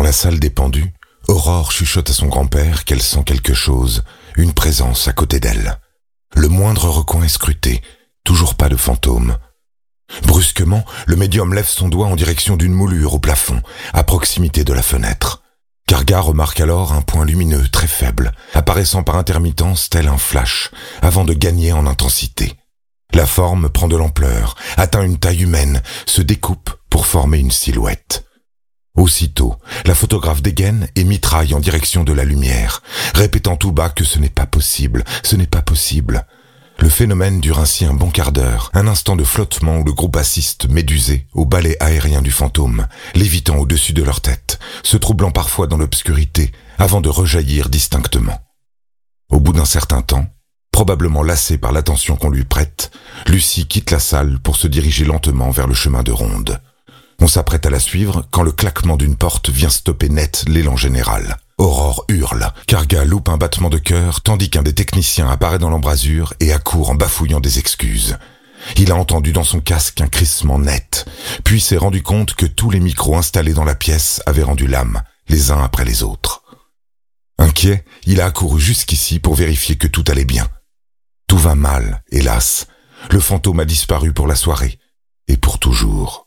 la salle des pendus, Aurore chuchote à son grand-père qu'elle sent quelque chose, une présence à côté d'elle. Le moindre recoin est scruté, toujours pas de fantôme. Brusquement, le médium lève son doigt en direction d'une moulure au plafond, à proximité de la fenêtre. Karga remarque alors un point lumineux très faible, apparaissant par intermittence tel un flash, avant de gagner en intensité. La forme prend de l'ampleur, atteint une taille humaine, se découpe pour former une silhouette. Aussitôt, la photographe dégaine et mitraille en direction de la lumière, répétant tout bas que ce n'est pas possible, ce n'est pas possible. Le phénomène dure ainsi un bon quart d'heure, un instant de flottement où le groupe assiste médusé au balai aérien du fantôme, lévitant au-dessus de leur tête, se troublant parfois dans l'obscurité, avant de rejaillir distinctement. Au bout d'un certain temps, probablement lassée par l'attention qu'on lui prête, Lucie quitte la salle pour se diriger lentement vers le chemin de ronde. On s'apprête à la suivre quand le claquement d'une porte vient stopper net l'élan général. Aurore hurle, Karga loupe un battement de cœur tandis qu'un des techniciens apparaît dans l'embrasure et accourt en bafouillant des excuses. Il a entendu dans son casque un crissement net, puis s'est rendu compte que tous les micros installés dans la pièce avaient rendu l'âme, les uns après les autres. Inquiet, il a accouru jusqu'ici pour vérifier que tout allait bien. Tout va mal, hélas. Le fantôme a disparu pour la soirée, et pour toujours.